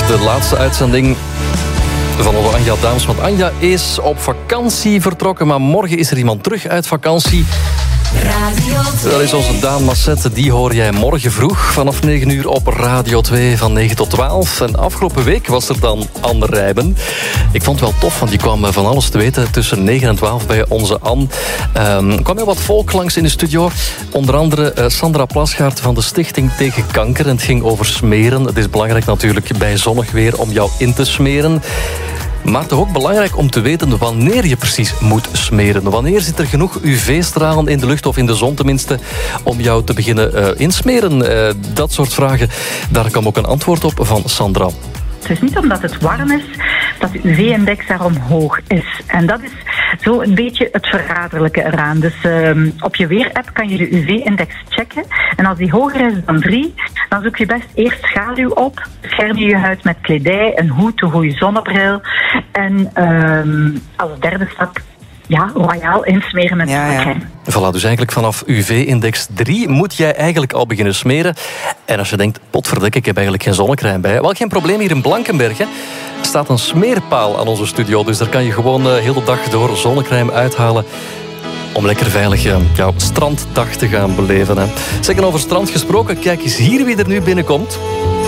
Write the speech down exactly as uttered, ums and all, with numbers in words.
de laatste uitzending van onze Anja Daams. Want Anja is op vakantie vertrokken, maar morgen is er iemand terug uit vakantie. Radio twee. Dat is onze Daan Massette. Die hoor jij morgen vroeg vanaf negen uur op Radio twee van negen tot twaalf. En afgelopen week was er dan Anne Rijmen. Ik vond het wel tof, want die kwam van alles te weten tussen negen en twaalf bij onze Anne. Um, er kwam heel wat volk langs in de studio. Onder andere uh, Sandra Plasgaard van de Stichting Tegen Kanker. En het ging over smeren. Het is belangrijk natuurlijk bij zonnig weer om jou in te smeren. Maar toch ook belangrijk om te weten wanneer je precies moet smeren. Wanneer zit er genoeg U V-stralen in de lucht, of in de zon tenminste, om jou te beginnen uh, insmeren? Uh, dat soort vragen, daar kwam ook een antwoord op van Sandra. Het is niet omdat het warm is dat de U V-index daarom hoog is. En dat is zo een beetje het verraderlijke eraan. Dus um, op je weer-app kan je de U V-index checken. En als die hoger is dan drie, dan zoek je best eerst schaduw op. Bescherm je je huid met kledij, een hoed, een goede zonnebril. En um, als derde stap, ja, royaal insmeren met Ja, ja. zonnekrem. Voilà, dus eigenlijk vanaf U V-index drie moet jij eigenlijk al beginnen smeren. En als je denkt, potverdek, ik heb eigenlijk geen zonnecrème bij. Wel, geen probleem, hier in Blankenberg hè, staat een smeerpaal aan onze studio. Dus daar kan je gewoon uh, heel de dag door zonnecrème uithalen om lekker veilig uh, jouw stranddag te gaan beleven. Hè. Zeggen over strand gesproken, kijk eens hier wie er nu binnenkomt.